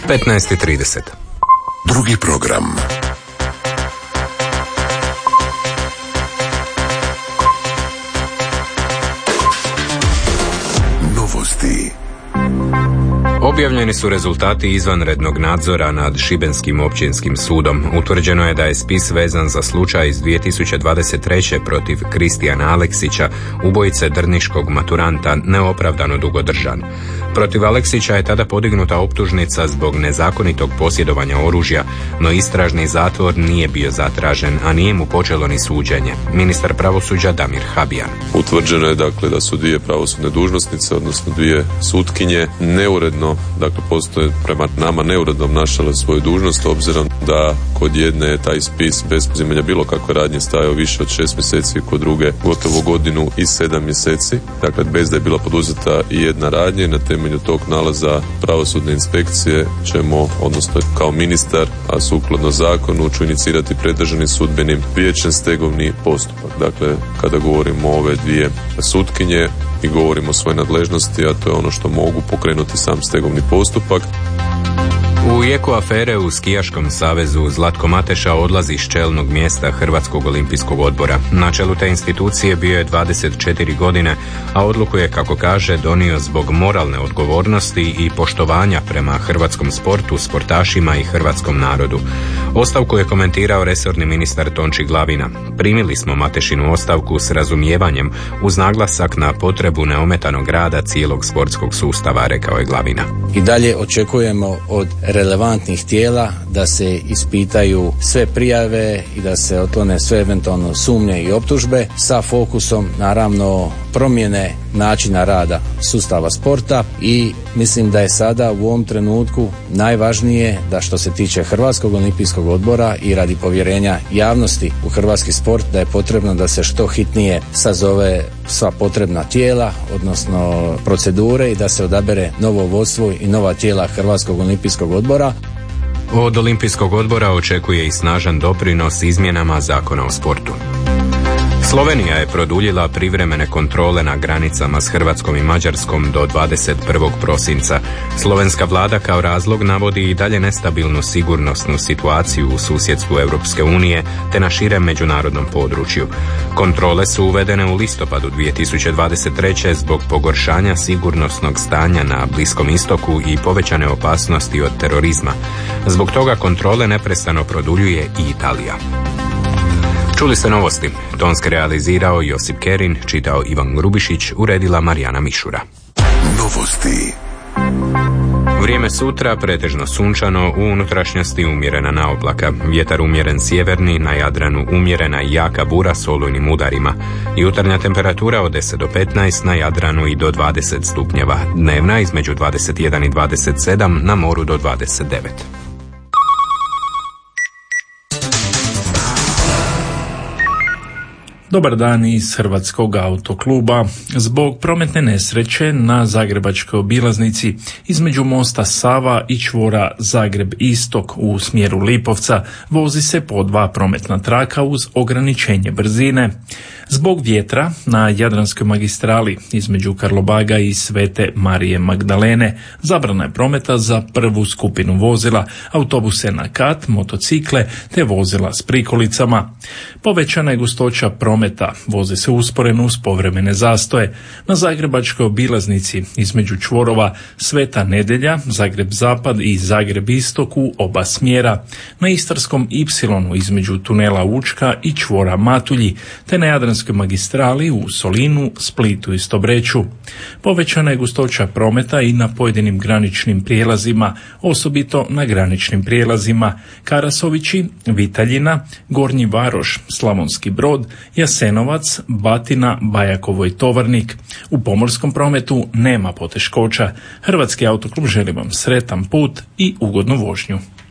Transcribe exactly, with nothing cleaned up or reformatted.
petnaest i trideset. Drugi program. Novosti. Objavljeni su rezultati izvanrednog nadzora nad Šibenskim općinskim sudom. Utvrđeno je da je spis vezan za slučaj iz dvije tisuće dvadeset treće protiv Kristijana Aleksića, ubojice drniškog maturanta, neopravdano dugo držan. Protiv Aleksića je tada podignuta optužnica zbog nezakonitog posjedovanja oružja, no istražni zatvor nije bio zatražen, a nije mu počelo ni suđenje. Ministar pravosuđa Damir Habijan. Utvrđeno je dakle da su dvije pravosudne dužnosnice, odnosno dvije sutkinje, neuredno, dakle postoje prema nama neuredno obnašale svoju dužnost, obzirom da kod jedne je taj spis bez poduzimanja bilo kakve radnje stajao više od šest mjeseci, kod druge gotovo godinu i sedam mjeseci, dakle bez da je bila poduzeta i jedna radnja. Na temelju tog nalaza pravosudne inspekcije ćemo, odnosno kao ministar, a sukladno zakonu, ću inicirati pred Državnim sudbenim vijećem stegovni postupak. Dakle, kada govorimo o ove dvije sutkinje i govorimo o svojoj nadležnosti, a to je ono što mogu pokrenuti sam stegovni postupak. U jeku afere u Skijaškom savezu Zlatko Mateša odlazi s čelnog mjesta Hrvatskog olimpijskog odbora. Na čelu te institucije bio je dvadeset četiri godine, a odluku je, kako kaže, donio zbog moralne odgovornosti i poštovanja prema hrvatskom sportu, sportašima i hrvatskom narodu. Ostavku je komentirao resorni ministar Tonči Glavina. Primili smo Matešinu ostavku s razumijevanjem uz naglasak na potrebu neometanog rada cijelog sportskog sustava, rekao je Glavina. I dalje očekujemo od relevantnih tijela da se ispitaju sve prijave i da se otklone sve eventualno sumnje i optužbe sa fokusom naravno promjene načina rada sustava sporta, i mislim da je sada u ovom trenutku najvažnije da što se tiče Hrvatskog olimpijskog odbora i radi povjerenja javnosti u hrvatski sport, da je potrebno da se što hitnije sazove sva potrebna tijela, odnosno procedure, i da se odabere novo vodstvo i nova tijela Hrvatskog olimpijskog odbora. Od Olimpijskog odbora očekuje i snažan doprinos izmjenama Zakona o sportu. Slovenija je produljila privremene kontrole na granicama s Hrvatskom i Mađarskom do dvadeset prvog prosinca. Slovenska vlada kao razlog navodi i dalje nestabilnu sigurnosnu situaciju u susjedstvu Europske unije te na širem međunarodnom području. Kontrole su uvedene u listopadu dvije tisuće dvadeset treće zbog pogoršanja sigurnosnog stanja na Bliskom istoku i povećane opasnosti od terorizma. Zbog toga kontrole neprestano produljuje i Italija. Čuli ste novosti. Tonski realizirao Josip Kerin, čitao Ivan Grubišić, uredila Marijana Mišura. Novosti. Vrijeme sutra pretežno sunčano, u unutrašnjosti umjerena naoblaka. Vjetar umjeren sjeverni, na Jadranu umjerena i jaka bura s olujnim udarima. Jutarnja temperatura od deset do petnaest, na Jadranu i do dvadeset stupnjeva. Dnevna između dvadeset jedan i dvadeset sedam, na moru do dvadeset devet. Dobar dan iz Hrvatskog autokluba. Zbog prometne nesreće na zagrebačkoj obilaznici između mosta Sava i čvora Zagreb Istok u smjeru Lipovca vozi se po dva prometna traka uz ograničenje brzine. Zbog vjetra na Jadranskoj magistrali između Karlobaga i Svete Marije Magdalene zabrana je prometa za prvu skupinu vozila, autobuse na kat, motocikle te vozila s prikolicama. Povećana je gustoća prometa, voze se usporeno uz povremene zastoje. Na zagrebačkoj obilaznici između čvorova Sveta Nedelja, Zagreb Zapad i Zagreb Istok u oba smjera. Na Istarskom Ipsilonu između tunela Učka i čvora Matulji, te na Jadranskoj magistrali u Solinu, Splitu i Stobreću. Povećana je gustoća prometa i na pojedinim graničnim prijelazima, osobito na graničnim prijelazima Karasovići, Vitaljina, Gornji Varoš, Slavonski Brod, Jasenovac, Batina, Bajakovo i Tovarnik. U pomorskom prometu nema poteškoća. Hrvatski autoklub želi vam sretan put i ugodnu vožnju.